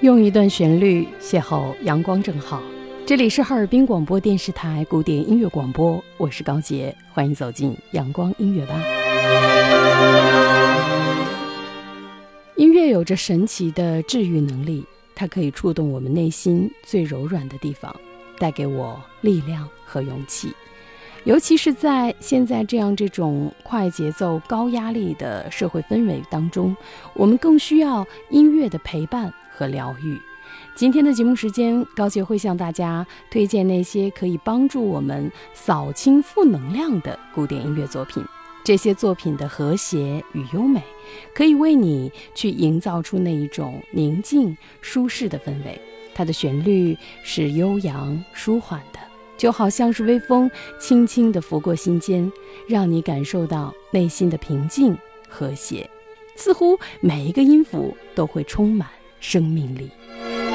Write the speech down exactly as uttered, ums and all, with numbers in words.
用一段旋律邂逅阳光正好。这里是哈尔滨广播电视台古典音乐广播，我是高洁，欢迎走进阳光音乐吧。音乐有着神奇的治愈能力，它可以触动我们内心最柔软的地方，带给我力量和勇气。尤其是在现在这样这种快节奏高压力的社会氛围当中，我们更需要音乐的陪伴和疗愈。今天的节目时间，高洁会向大家推荐那些可以帮助我们扫清负能量的古典音乐作品。这些作品的和谐与优美，可以为你去营造出那一种宁静舒适的氛围。它的旋律是悠扬舒缓的，就好像是微风轻轻地拂过心间，让你感受到内心的平静和谐，似乎每一个音符都会充满生命力。